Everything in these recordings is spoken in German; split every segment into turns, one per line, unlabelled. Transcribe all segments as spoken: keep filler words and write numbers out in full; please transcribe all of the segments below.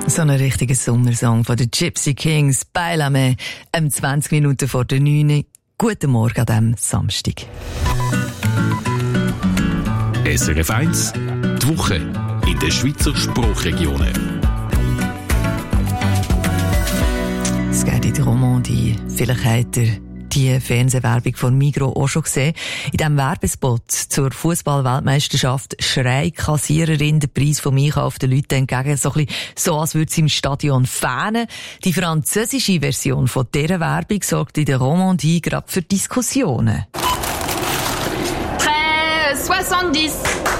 So ein richtiger Sommersong von den Gypsy Kings, Bailame, um zwanzig Minuten vor der neun. Guten Morgen an diesem Samstag.
S R F eins, die Woche in den Schweizer Sprachregionen.
Es geht in die Romandie. Vielleicht habt ihr die Fernsehwerbung von Migros auch schon gesehen. In diesem Werbespot zur Fußball-Weltmeisterschaft schreit Kassiererin den Preis vom Einkauf den Leuten entgegen, so, ein bisschen so als würde sie im Stadion fähnen. Die französische Version von dieser Werbung sorgt in der Romandie gerade für Diskussionen.
treize soixante-dix.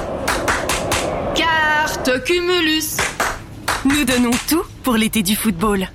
Carte Cumulus.
Nous donnons tout pour l'été du football.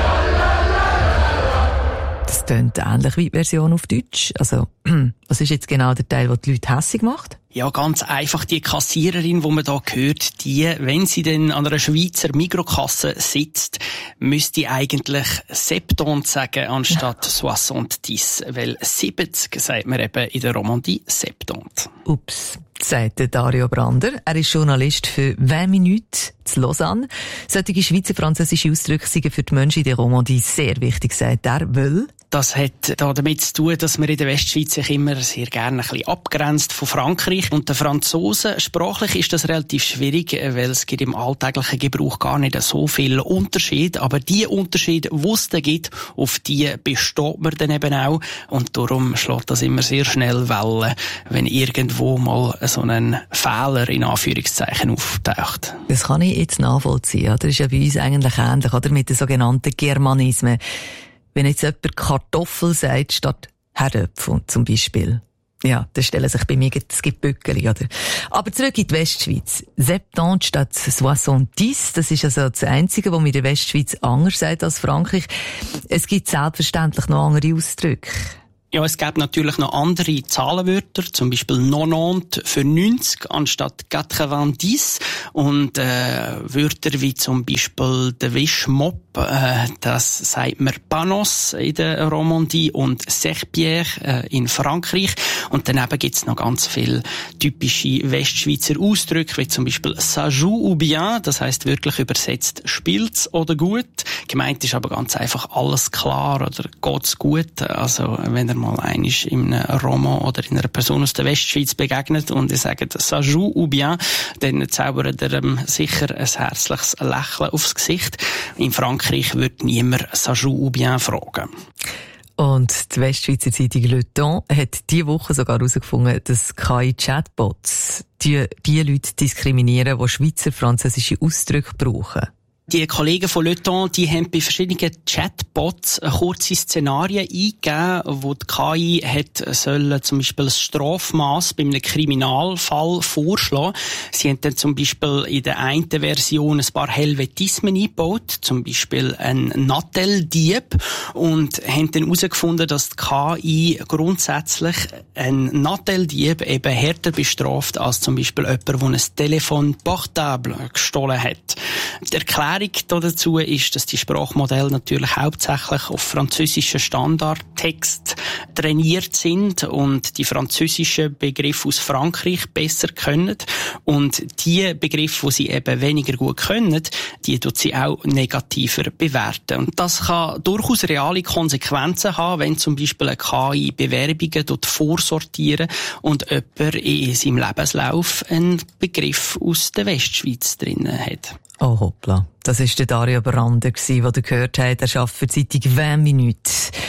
Das tönt ähnlich wie die Version auf Deutsch. Also, was ist jetzt genau der Teil, der die Leute hässig macht?
Ja, ganz einfach. Die Kassiererin, die man da hört, die, wenn sie dann an einer Schweizer Migros-Kasse sitzt, müsste eigentlich septante sagen, anstatt soixante-dix. Weil siebzig sagt man eben in der Romandie septante.
Ups, sagt Dario Brander. Er ist Journalist für vingt Minuten zu Lausanne. Solche Schweizer französische Ausdrücke sind für die Menschen in der Romandie sehr wichtig, sagt er, weil
das hat da damit zu tun, dass man in der Westschweiz sich immer sehr gerne ein bisschen abgrenzt von Frankreich. Und den Franzosen, sprachlich ist das relativ schwierig, weil es gibt im alltäglichen Gebrauch gar nicht so viel Unterschied. Aber die Unterschiede, die es da gibt, auf die besteht man dann eben auch. Und darum schlägt das immer sehr schnell Wellen, wenn irgendwo mal so ein Fehler in Anführungszeichen auftaucht.
Das kann ich jetzt nachvollziehen. Das ist ja bei uns eigentlich ähnlich, oder? Mit den sogenannten Germanismen. Wenn jetzt jemand Kartoffel sagt, statt Herdöpfel zum Beispiel. Ja, dann stellen sich bei mir das Gebückeli, oder? Aber zurück in die Westschweiz. septante statt soixante-dix, das ist also das Einzige, was man in der Westschweiz anders sagt als Frankreich. Es gibt selbstverständlich noch andere Ausdrücke.
Ja, es gäbe natürlich noch andere Zahlenwörter, zum Beispiel neunzig für neunzig anstatt neunzig. Und äh, Wörter wie zum Beispiel der Wischmopp, äh, das sagt man Panos in der Romandie und Serpillère äh, in Frankreich. Und daneben gibt's noch ganz viele typische Westschweizer Ausdrücke, wie zum Beispiel ça joue ou bien, das heisst wirklich übersetzt spielt's oder gut. Gemeint ist aber ganz einfach alles klar oder geht's gut. Also wenn er mal einig in einem Roman oder in einer Person aus der Westschweiz begegnet und er sagt «ça joue ou bien», dann zaubert er ihm sicher ein herzliches Lächeln aufs Gesicht. In Frankreich wird niemand «ça joue ou bien» fragen.
Und die Westschweizer Zeitung Le Temps hat diese Woche sogar herausgefunden, dass K I-Chatbots die, die Leute diskriminieren, die Schweizer französische Ausdrücke brauchen.
Die Kollegen von Le Temps, die haben bei verschiedenen Chatbots kurze Szenarien eingegeben, wo die K I hat sollen zum Beispiel das Strafmaß bei einem Kriminalfall vorschlagen. Sie haben dann zum Beispiel in der einen Version ein paar Helvetismen eingebaut, zum Beispiel ein Natteldieb, und haben dann herausgefunden, dass die K I grundsätzlich ein Natteldieb eben härter bestraft als zum Beispiel jemand, der ein Telefon portable gestohlen hat. Die Erklärung dazu ist, dass die Sprachmodelle natürlich hauptsächlich auf französischen Standardtext trainiert sind und die französischen Begriffe aus Frankreich besser können. Und die Begriffe, die sie eben weniger gut können, die tut sie auch negativer bewerten. Und das kann durchaus reale Konsequenzen haben, wenn zum Beispiel eine K I Bewerbungen dort vorsortieren und jemand in seinem Lebenslauf einen Begriff aus der Westschweiz drin hat.
Oh hoppla, das war der Dario Brander, den ihr gehört habt. Er arbeitet für die Zeitung vingt Minuten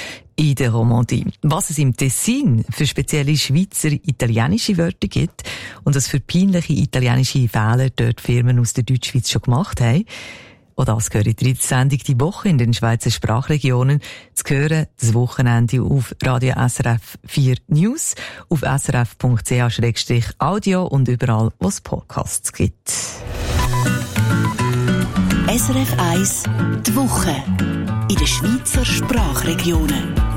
in der Romandie. Was es im Tessin für spezielle Schweizer italienische Wörter gibt und was für peinliche italienische Fehler dort Firmen aus der Deutschschweiz schon gemacht haben, und das gehört in der Sendung «Die Woche» in den Schweizer Sprachregionen zu hören, das Wochenende auf Radio S R F vier News, auf s r f punkt c h slash audio und überall, wo es Podcasts gibt.
S R F eins, die Woche in den Schweizer Sprachregionen.